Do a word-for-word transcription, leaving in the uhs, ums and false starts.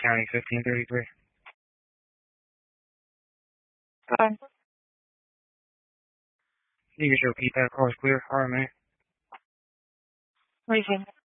County fifteen thirty-three. Go ahead. You can just repeat that. Call is clear. R M A. What do you think?